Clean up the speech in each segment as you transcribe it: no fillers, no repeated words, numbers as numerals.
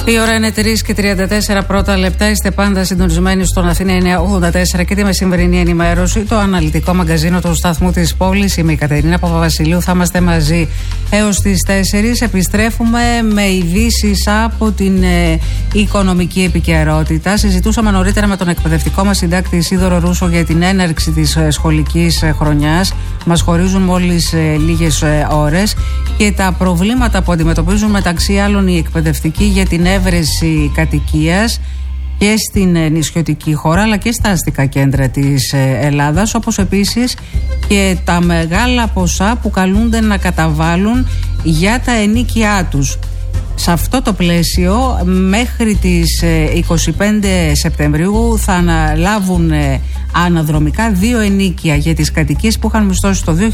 Η ώρα είναι 3:34 πρώτα λεπτά. Είστε πάντα συντονισμένοι στον Αθήνα 984 και τη μεσημβρινή ενημέρωση. Το αναλυτικό μαγκαζίνο του σταθμού της πόλης. Είμαι η Κατερίνα Παπαβασιλείου. Θα είμαστε μαζί έως τις 4. Επιστρέφουμε με ειδήσεις από την οικονομική επικαιρότητα. Συζητούσαμε νωρίτερα με τον εκπαιδευτικό μας συντάκτη Ισίδωρο Ρούσο για την έναρξη της σχολικής χρονιάς. Μας χωρίζουν μόλις λίγες ώρες και τα προβλήματα που αντιμετωπίζουν μεταξύ άλλων οι εκπαιδευτικοί για την έβρεση κατοικίας και στην νησιωτική χώρα αλλά και στα αστικά κέντρα της Ελλάδας, όπως επίσης και τα μεγάλα ποσά που καλούνται να καταβάλουν για τα ενοίκια τους. Σε αυτό το πλαίσιο μέχρι τις 25 Σεπτεμβρίου θα αναλάβουν αναδρομικά 2 ενοίκια για τις κατοικίες που είχαν μισθώσει το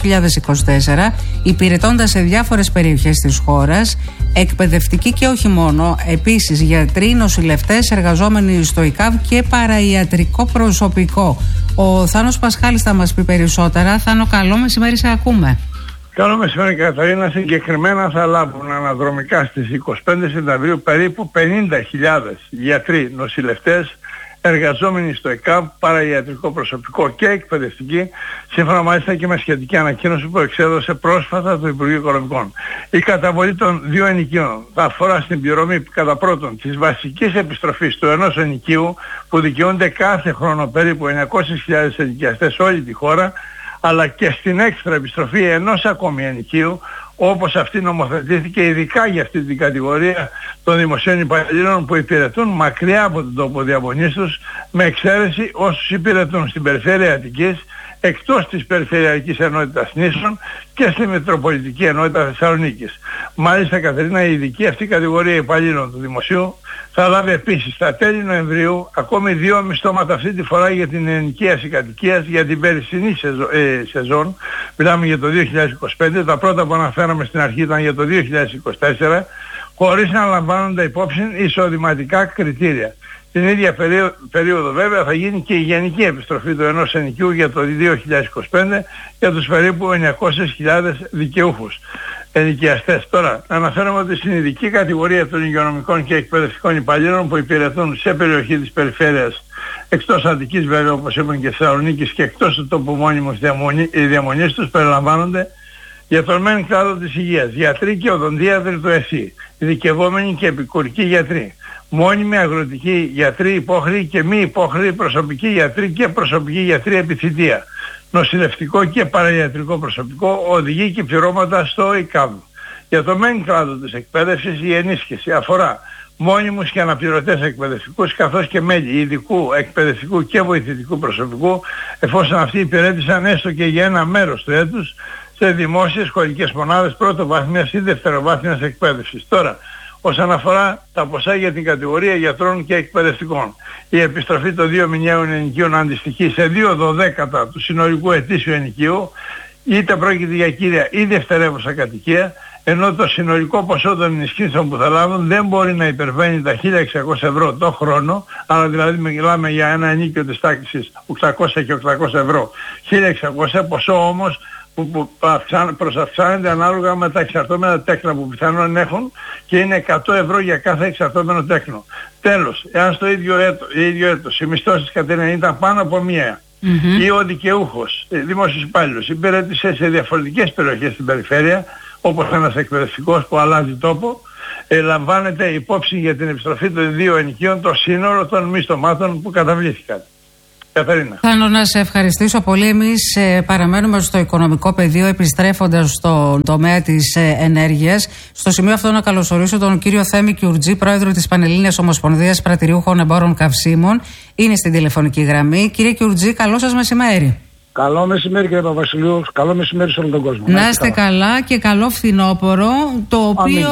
2024, υπηρετώντας σε διάφορες περιοχές της χώρας, εκπαιδευτικοί και όχι μόνο, επίσης γιατροί, νοσηλευτές, εργαζόμενοι στο ΙΚΑΒ και παραϊατρικό προσωπικό. Ο Θάνος Πασχάλης θα μας πει περισσότερα. Θάνο, καλό μεσημέρι, σε ακούμε. Καλό μεσημέρι, Καταρίνα. Συγκεκριμένα θα λάβουν αναδρομικά στις 25 Σεπτεμβρίου περίπου 50.000 γιατροί, νοσηλευτές, εργαζόμενοι στο ΕΚΑΒ, παραϊατρικό προσωπικό και εκπαιδευτικοί, σύμφωνα μάλιστα και με σχετική ανακοίνωση που εξέδωσε πρόσφατα το Υπουργείο Οικονομικών. Η καταβολή των 2 ενοικίων θα αφορά στην πληρωμή κατά πρώτον της βασικής επιστροφής του ενός ενοικίου που δικαιούνται κάθε χρόνο περίπου 900.000 ενοικιαστές σε όλη τη χώρα, αλλά και στην έξτρα επιστροφή ενός ακόμη ενοικίου, όπως αυτή νομοθετήθηκε ειδικά για αυτή την κατηγορία των δημοσίων υπαλλήλων που υπηρετούν μακριά από τον τόπο διαμονής τους, με εξαίρεση όσους υπηρετούν στην περιφέρεια Αττικής, εκτός της Περιφερειακής Ενότητας Νήσων και στη Μητροπολιτική Ενότητα Θεσσαλονίκης. Μάλιστα, Κατερίνα, η ειδική αυτή κατηγορία υπαλλήλων του δημοσίου θα λάβει επίσης στα τέλη Νοεμβρίου ακόμη 2 μισθώματα, αυτή τη φορά για την ενοικίαση κατοικίας για την περσινή σεζόν. Μιλάμε για το 2025, τα πρώτα που αναφέραμε στην αρχή ήταν για το 2024, χωρίς να λαμβάνονται υπόψη εισοδηματικά κριτήρια. Την ίδια περίοδο βέβαια θα γίνει και η γενική επιστροφή του ενός ενοικίου για το 2025 για τους περίπου 900.000 δικαιούχους ενοικιαστές. Τώρα, αναφέρομαι ότι στην ειδική κατηγορία των υγειονομικών και εκπαιδευτικών υπαλλήλων που υπηρετούν σε περιοχή της περιφέρειας εκτός Αττικής βέβαια, όπως είπαμε, και Θεσσαλονίκης, και εκτός του τόπου μόνιμους διαμονής τους, περιλαμβάνονται για τον μεν κλάδο της υγείας, γιατροί και οδοντίατροι του ΕΣΥ, ειδικευόμενοι και επικουρικοί γιατροί, μόνιμοι αγροτικοί γιατροί υπόχρεοι και μη υπόχρεοι προσωπικοί γιατροί και προσωπικοί γιατροί επιθυμία, νοσηλευτικό και παραϊατρικό προσωπικό, οδηγοί και πληρώματα στο ΙΚΑΒ. Για το μεν κλάδο της εκπαίδευσης η ενίσχυση αφορά μόνιμους και αναπληρωτές εκπαιδευτικούς, καθώς και μέλη ειδικού εκπαιδευτικού και βοηθητικού προσωπικού, εφόσον αυτοί υπηρέτησαν έστω και για ένα μέρος του έτους σε δημόσιες σχολικές μονάδες πρωτοβάθμιας ή δευτεροβάθμιας εκπαίδευσης. Τώρα, όσον αφορά τα ποσά για την κατηγορία γιατρών και εκπαιδευτικών, η επιστροφή των 2 μηνιαίων ενοικίων αντιστοιχεί σε 2/12 του συνολικού ετήσιου ενοικίου, είτε πρόκειται για κύρια ή δευτερεύουσα κατοικία, ενώ το συνολικό ποσό των ενισχύσεων που θα λάβουν δεν μπορεί να υπερβαίνει τα 1.600 ευρώ το χρόνο, άρα δηλαδή μιλάμε για ένα ενίκιο της τάξης 800 και 800 ευρώ, 1.600, ποσό όμως που προσαυξάνεται ανάλογα με τα εξαρτώμενα τέκνα που πιθανόν έχουν και είναι 100 ευρώ για κάθε εξαρτώμενο τέκνο. Τέλος, εάν στο ίδιο έτος οι μισθώσεις, Κατερίνα, ήταν πάνω από μία ή ο δικαιούχος, δημόσιος υπάλληλος, υπηρέτησε σε διαφορετικές περιοχές στην περιφέρεια, όπως ένας εκπαιδευτικός που αλλάζει τόπο, λαμβάνεται υπόψη για την επιστροφή των 2 ενοικίων το σύνολο των μισθωμάτων που καταβλήθηκαν. Καταρίνα. Θέλω να σε ευχαριστήσω πολύ. Εμείς παραμένουμε στο οικονομικό πεδίο, επιστρέφοντας στον τομέα της ενέργειας. Στο σημείο αυτό να καλωσορίσω τον κύριο Θέμη Κιουρτζή, πρόεδρο της Πανελλήνιας Ομοσπονδίας Πρατηριούχων Εμπόρων Καυσίμων. Είναι στην τηλεφωνική γραμμή. Κύριε Κιουρτζή, καλό σας μεσημέρι. Καλό μεσημέρι, κύριε Παπαβασιλείου. Καλό μεσημέρι σε όλο τον κόσμο. Να είστε καλά και καλό φθινόπωρο, το οποίο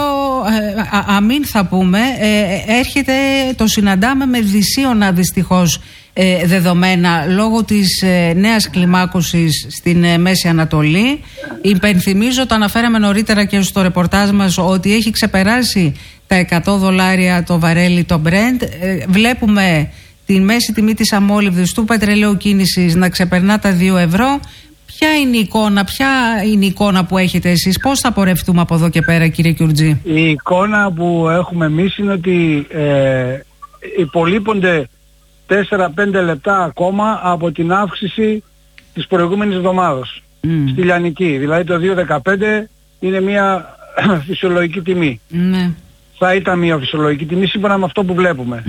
αμήν θα πούμε, έρχεται, το συναντάμε με δυσίωνα δυστυχώς δεδομένα λόγω της νέας κλιμάκωσης στην Μέση Ανατολή. Υπενθυμίζω, το αναφέραμε νωρίτερα και στο ρεπορτάζ μας, ότι έχει ξεπεράσει τα $100 το βαρέλι το Brent. Βλέπουμε τη μέση τιμή της αμόλυβδης του πετρελαίου κίνησης να ξεπερνά τα 2 ευρώ. Ποια είναι η εικόνα που έχετε εσείς, πώς θα πορευτούμε από εδώ και πέρα, κύριε Κιουρτζή? Η εικόνα που έχουμε εμείς είναι ότι υπολείπονται 4-5 λεπτά ακόμα από την αύξηση της προηγούμενης εβδομάδας στη Λιανική. Δηλαδή το 2.15 είναι μια φυσιολογική τιμή. Θα ήταν μια φυσιολογική τιμή σύμφωνα με αυτό που βλέπουμε.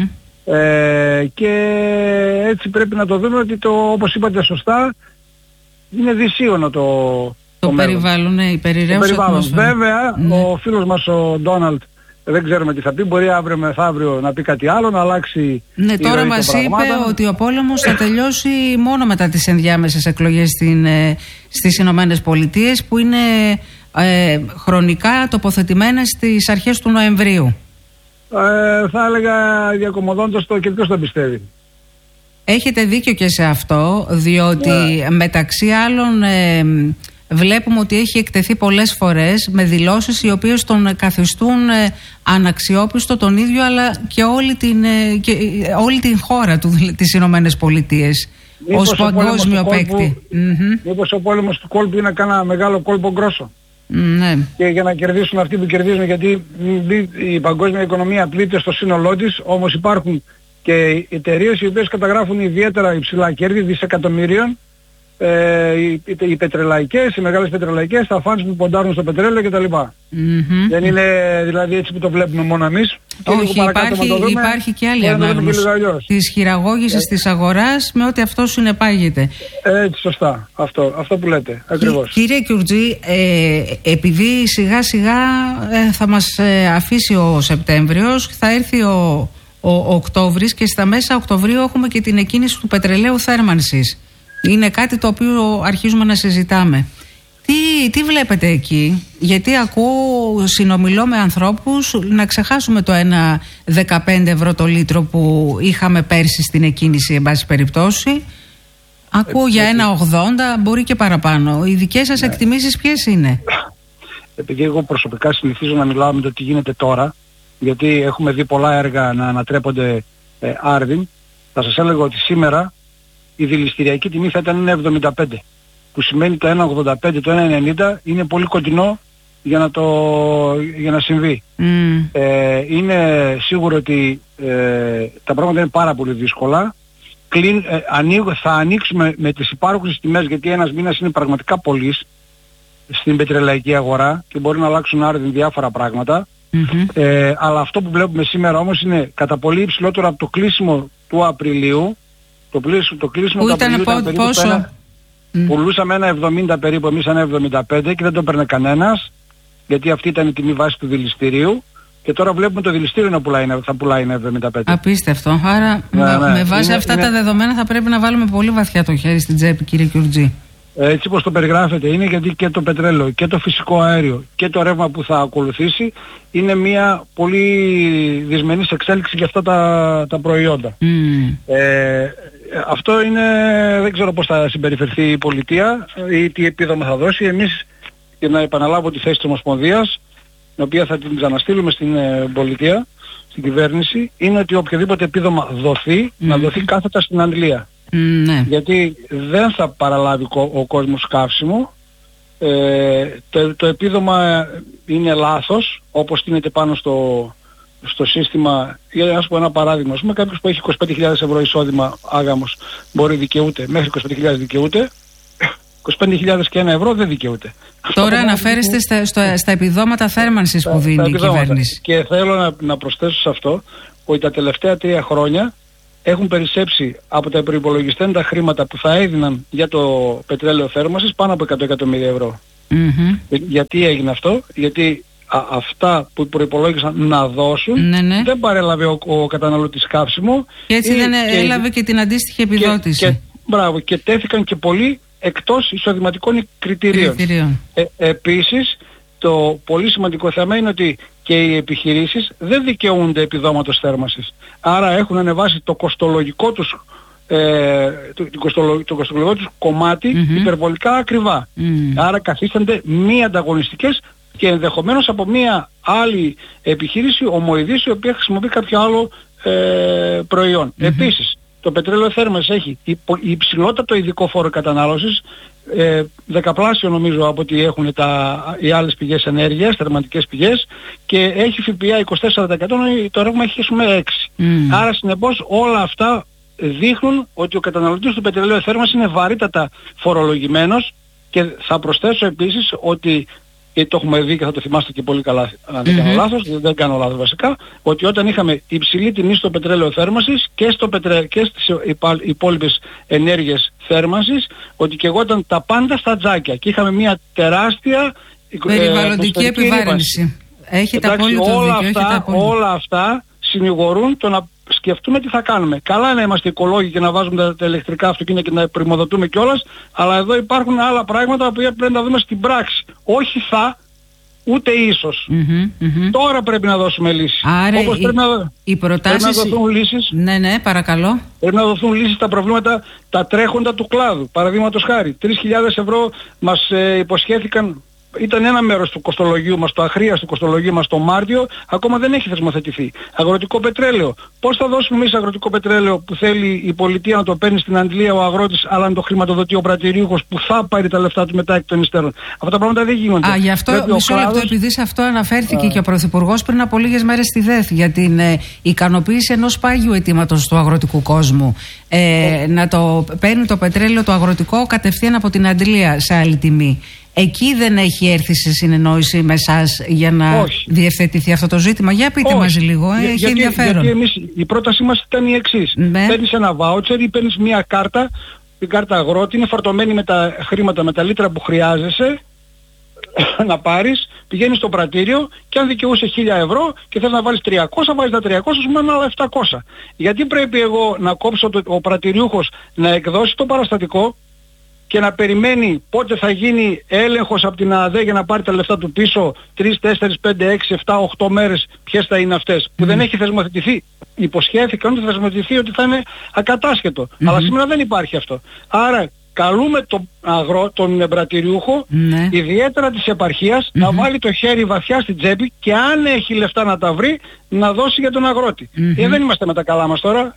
Και έτσι πρέπει να το δούμε ότι όπως είπατε σωστά, είναι δυσίωνο το περιβάλλον, η περιραίωση ατμόσφαιρα. Βέβαια, ο φίλος μας ο Ντόναλντ δεν ξέρουμε τι θα πει, μπορεί αύριο μεθαύριο να πει κάτι άλλο, να αλλάξει. Ναι, τώρα μας είπε ότι ο πόλεμος θα τελειώσει μόνο μετά τις ενδιάμεσες εκλογές στις Ηνωμένες Πολιτείες, που είναι χρονικά τοποθετημένες στις αρχές του Νοεμβρίου. Θα έλεγα διακομωδώντας το και ποιος το πιστεύει. Έχετε δίκιο και σε αυτό, διότι μεταξύ άλλων βλέπουμε ότι έχει εκτεθεί πολλές φορές με δηλώσεις οι οποίες τον καθιστούν αναξιόπιστο τον ίδιο, αλλά και όλη την χώρα τις Ηνωμένες Πολιτείες ως παγκόσμιο παίκτη. Μήπως ο πόλεμος του κόλπου είναι κάνα μεγάλο κόλπο γκρόσο? Ναι. Και για να κερδίσουν αυτοί που κερδίζουν, γιατί η παγκόσμια οικονομία πλήττεται στο σύνολό της, όμως υπάρχουν και εταιρείες οι οποίες καταγράφουν ιδιαίτερα υψηλά κέρδη δισεκατομμυρίων, οι πετρελαϊκές, οι μεγάλες πετρελαϊκές, τα φαντς που ποντάρουν στο πετρέλαιο κτλ. Δεν είναι δηλαδή έτσι που το βλέπουμε μόνο εμείς. Όχι, υπάρχει και άλλη ανάγνωση της χειραγώγησης της αγοράς με ό,τι αυτό συνεπάγεται. Έτσι, σωστά. Αυτό που λέτε, ακριβώς. Κύριε Κιουρτζή, επειδή σιγά σιγά θα μας αφήσει ο Σεπτέμβριος, θα έρθει ο Οκτώβρης και στα μέσα Οκτωβρίου έχουμε και την εκκίνηση του πετρελαίου θέρμανσης. Είναι κάτι το οποίο αρχίζουμε να συζητάμε. Τι βλέπετε εκεί? Γιατί συνομιλώ με ανθρώπους να ξεχάσουμε το 1,15 ευρώ το λίτρο που είχαμε πέρσι στην εκκίνηση, εν πάση περιπτώσει. Ακούω για 1,80, μπορεί και παραπάνω. Οι δικές σας εκτιμήσεις ποιες είναι? Επειδή εγώ προσωπικά συνηθίζω να μιλάω με το τι γίνεται τώρα, γιατί έχουμε δει πολλά έργα να ανατρέπονται άρδιν, θα σας έλεγα ότι σήμερα η δηληστηριακή τιμή θα ήταν 1,75, που σημαίνει το 1,85, το 1,90 είναι πολύ κοντινό για να συμβεί. Είναι σίγουρο ότι τα πράγματα είναι πάρα πολύ δύσκολα. Θα ανοίξουμε με τις υπάρχουσες τιμές, γιατί ένας μήνας είναι πραγματικά πολύς στην πετρελαϊκή αγορά και μπορεί να αλλάξουν άρδιν διάφορα πράγματα. Αλλά αυτό που βλέπουμε σήμερα όμως είναι κατά πολύ υψηλότερο από το κλείσιμο του Απριλίου. Το κλείσιμο του Απριλίου ήταν περίπου πόσο? Πουλούσαμε 1,70 περίπου, εμείς 1,75 και δεν το παίρνε κανένας, γιατί αυτή ήταν η τιμή βάση του δηληστηρίου, και τώρα βλέπουμε το δηληστήριο θα πουλάει 1,75. Απίστευτο. Άρα με βάση αυτά τα δεδομένα θα πρέπει να βάλουμε πολύ βαθιά το χέρι στην τσέπη, κύριε Κιουρτζή. Έτσι όπως το περιγράφεται είναι, γιατί και το πετρέλαιο και το φυσικό αέριο και το ρεύμα που θα ακολουθήσει είναι μια πολύ δυσμενής εξέλιξη για αυτά τα προϊόντα. Αυτό είναι, δεν ξέρω πώς θα συμπεριφερθεί η πολιτεία ή τι επίδομα θα δώσει. Εμείς, για να επαναλάβω τη θέση της Ομοσπονδίας, την οποία θα την ξαναστείλουμε στην πολιτεία, στην κυβέρνηση, είναι ότι οποιοδήποτε επίδομα δοθεί, να δοθεί κάθετα στην αντλία. Γιατί δεν θα παραλάβει ο κόσμος καύσιμο. Το επίδομα είναι λάθος, όπως στείνεται πάνω στο σύστημα. Για να σας πω ένα παράδειγμα, κάποιος που έχει 25.000 ευρώ εισόδημα άγαμος δικαιούται, μέχρι 25.000 δικαιούται, 25.000 και 1 ευρώ δεν δικαιούται. Τώρα αναφέρεστε στα επιδόματα θέρμανσης που δίνει η κυβέρνηση. Και θέλω να προσθέσω σε αυτό ότι τα τελευταία 3 χρόνια έχουν περισσέψει από τα προϋπολογιστέντα χρήματα που θα έδιναν για το πετρέλαιο θέρμανσης πάνω από 100 εκατομμύρια ευρώ. Γιατί έγινε αυτό? Γιατί αυτά που προϋπολόγησαν να δώσουν δεν παρέλαβε ο καταναλωτής καύσιμο. Και έτσι δεν έλαβε και την αντίστοιχη επιδότηση. Και τέθηκαν και πολλοί εκτός εισοδηματικών κριτηρίων. Επίσης, το πολύ σημαντικό θέμα είναι ότι και οι επιχειρήσεις δεν δικαιούνται επιδόματος θέρμανσης. Άρα έχουν ανεβάσει το κοστολογικό τους κομμάτι υπερβολικά ακριβά. Άρα καθίστανται μη ανταγωνιστικές και ενδεχομένως από μια άλλη επιχείρηση ομοειδής, η οποία χρησιμοποιεί κάποιο άλλο προϊόν. Επίσης, το πετρέλαιο θέρμανσης έχει υψηλότατο ειδικό φόρο κατανάλωσης, δεκαπλάσιο νομίζω από ό,τι έχουν οι άλλες πηγές ενέργειας, θερματικές πηγές, και έχει ΦΠΑ 24%, το ρεύμα έχει με 6%. Άρα συνεπώς όλα αυτά δείχνουν ότι ο καταναλωτής του πετρελαίου θέρμανσης είναι βαρύτατα φορολογημένος, και θα προσθέσω επίσης ότι, γιατί το έχουμε δει και θα το θυμάστε και πολύ καλά αν δεν κάνω λάθος, δεν κάνω λάθος βασικά, ότι όταν είχαμε υψηλή τιμή στο πετρέλαιο θέρμανσης και στις υπόλοιπες ενέργειες θέρμανσης, ότι και εγώ ήταν τα πάντα στα τζάκια και είχαμε μια τεράστια περιβαλλοντική επιβάρυνση. Έχετε απόλυτο δίκιο. Όλα αυτά συνηγορούν το να σκεφτούμε τι θα κάνουμε. Καλά να είμαστε οικολόγοι και να βάζουμε τα ηλεκτρικά αυτοκίνητα και να πρημοδοτούμε κιόλας, αλλά εδώ υπάρχουν άλλα πράγματα που πρέπει να δούμε στην πράξη. Όχι ούτε ίσως. Τώρα πρέπει να δώσουμε λύσεις. Άρα όπως πρέπει να δοθούν λύσεις. Ναι, παρακαλώ. Πρέπει να δοθούν λύσεις στα προβλήματα τα τρέχοντα του κλάδου. Παραδείγματος χάρη, 3.000 ευρώ μας υποσχέθηκαν. Ήταν ένα μέρος του κοστολογίου μας, το αχρίαστο κοστολογίου μας το Μάρτιο, ακόμα δεν έχει θεσμοθετηθεί. Αγροτικό πετρέλαιο. Πώς θα δώσουμε εμείς αγροτικό πετρέλαιο που θέλει η πολιτεία να το παίρνει στην Αντλία ο αγρότης, αλλά να το χρηματοδοτεί ο πρατηρίουχος που θα πάρει τα λεφτά του μετά εκ των υστέρων? Αυτά τα πράγματα δεν γίνονται. Γι' αυτό μισό λεπτό, επειδή σε αυτό αναφέρθηκε και ο Πρωθυπουργός πριν από λίγες μέρες στη ΔΕΘ για την ικανοποίηση ενός πάγιου αιτήματος του αγροτικού κόσμου. Να το παίρνει το πετρέλαιο το αγροτικό κατευθείαν από την Αντλία σε άλλη τιμή. Εκεί δεν έχει έρθει σε συνεννόηση με εσάς για να διευθετηθεί αυτό το ζήτημα? Για πείτε μας λίγο, έχει ενδιαφέρον. Γιατί εμείς η πρότασή μας ήταν η εξής. Παίρνεις ένα βάουτσερ ή παίρνεις μια κάρτα, την κάρτα αγρότη, είναι φορτωμένη με τα χρήματα, με τα λίτρα που χρειάζεσαι να πάρεις, πηγαίνεις στο πρατήριο και αν δικαιούσε 1.000 ευρώ και θες να βάλεις 300, βάζεις τα 300, σου μένουν άλλα 700. Γιατί πρέπει εγώ να κόψω ο πρατηριούχος να εκδώσει το παραστατικό και να περιμένει πότε θα γίνει έλεγχος από την ΑΔΕ για να πάρει τα λεφτά του πίσω 3, 4, 5, 6, 7, 8 μέρες, ποιες θα είναι αυτές, που δεν έχει θεσμοθετηθεί? Υποσχέθηκαν ότι θα θεσμοθετηθεί, ότι θα είναι ακατάσχετο. Αλλά σήμερα δεν υπάρχει αυτό. Άρα καλούμε τον πρατηριούχο, ιδιαίτερα της επαρχίας, να βάλει το χέρι βαθιά στην τσέπη και αν έχει λεφτά να τα βρει, να δώσει για τον αγρότη. Δεν είμαστε με τα καλά μας τώρα.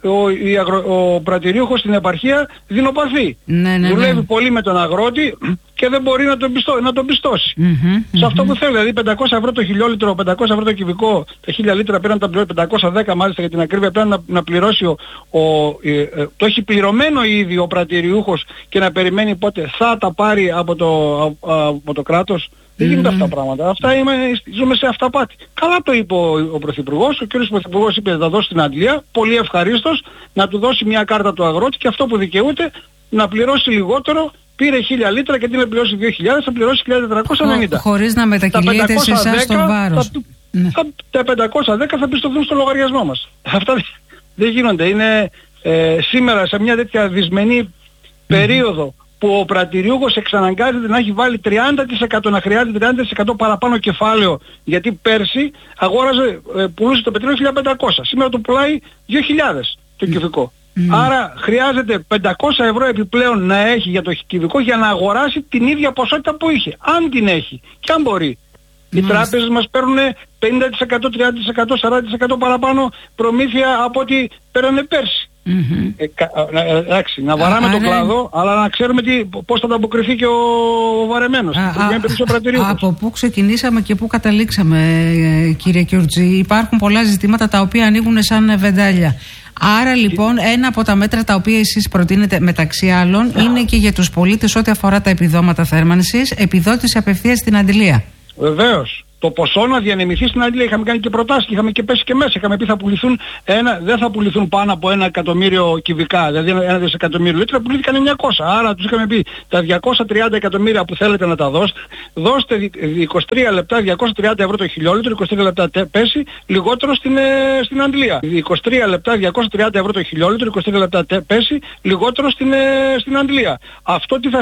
Ο πρατηριούχος στην επαρχία δεινοπαθεί. Δουλεύει πολύ με τον αγρότη και δεν μπορεί να τον πιστώσει. Σε αυτό που θέλει, δηλαδή 500 ευρώ το χιλιόλιτρο, 500 ευρώ το κυβικό, τα 1000 λίτρα πρέπει να τα πληρώσει, 510 μάλιστα για την ακρίβεια, πρέπει να πληρώσει το έχει πληρωμένο ήδη ο πρατηριούχος και να περιμένει πότε θα τα πάρει από το κράτος. Δεν γίνονται αυτά τα πράγματα. Ζούμε σε αυταπάτη. Καλά το είπε ο Πρωθυπουργός. Ο κ. Πρωθυπουργός είπε θα δώσει στην Αντλία. Πολύ ευχαρίστως να του δώσει μια κάρτα του αγρότη και αυτό που δικαιούται να πληρώσει λιγότερο. Πήρε 1000 λίτρα και τι να πληρώσει 2.000, θα πληρώσει 1.490. Χωρίς να μετακυλείται σε εσάς το βάρος. Τα 510 θα πιστωθούν στο λογαριασμό μας. Αυτά δεν γίνονται. Είναι σήμερα σε μια τέτοια δυσμενή περίοδο που ο πρατηριούχος εξαναγκάζεται να έχει βάλει 30%, να χρειάζεται 30% παραπάνω κεφάλαιο, γιατί πέρσι πουλούσε το πετρέλαιο 1.500, σήμερα το πουλάει 2.000 το κυβικό. Άρα χρειάζεται 500 ευρώ επιπλέον να έχει για το κυβικό για να αγοράσει την ίδια ποσότητα που είχε, αν την έχει και αν μπορεί. Οι τράπεζες μας παίρνουν 50%, 30%, 40% παραπάνω προμήθεια από ό,τι παίρνανε πέρσι. Εντάξει, να βαράμε τον κλάδο, αλλά να ξέρουμε πώς θα ανταποκριθεί και ο βαρεμένος. Από πού ξεκινήσαμε και πού καταλήξαμε, κύριε Κιουρτζή? Υπάρχουν πολλά ζητήματα τα οποία ανοίγουν σαν βεντάλια. Άρα λοιπόν ένα από τα μέτρα τα οποία εσείς προτείνετε μεταξύ άλλων είναι και για τους πολίτες ό,τι αφορά τα επιδόματα θέρμανσης, επιδότηση απευθείας στην Αντλία. Βεβαίως. Το ποσό να διανεμηθεί στην Αντλία. Είχαμε κάνει και προτάσεις, είχαμε και πέσει και μέσα. Είχαμε πει δεν θα πουληθούν πάνω από 1 εκατομμύριο κυβικά, δηλαδή 1 δισεκατομμύριο λίτρα, πουλήθηκαν 900. Άρα τους είχαμε πει τα 230 εκατομμύρια που θέλετε να τα δώσετε, δώστε 23 λεπτά, 230 ευρώ το χιλιόλιτρο, 23 λεπτά πέσει λιγότερο στην Αντλία. 23 λεπτά, 230 ευρώ το χιλιόλιτρο, 23 λεπτά πέσει λιγότερο στην Αντλία. Αυτό τι θα